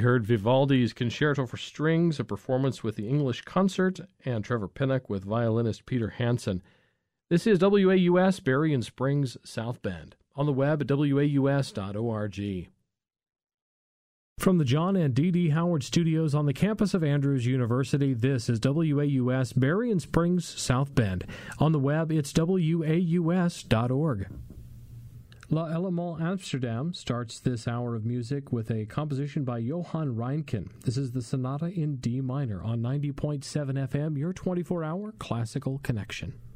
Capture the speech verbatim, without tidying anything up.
You heard Vivaldi's Concerto for Strings, a performance with the English Concert, and Trevor Pinnock with violinist Peter Hansen. This is W A U S, Berrien Springs, South Bend. On the web at W A U S dot org. From the John and Dee Dee Howard Studios on the campus of Andrews University, this is W A U S, Berrien Springs, South Bend. On the web, it's W A U S dot org. La Element Amsterdam starts this hour of music with a composition by Johan Reinken. This is the Sonata in D minor on ninety point seven F M, your twenty-four hour classical connection.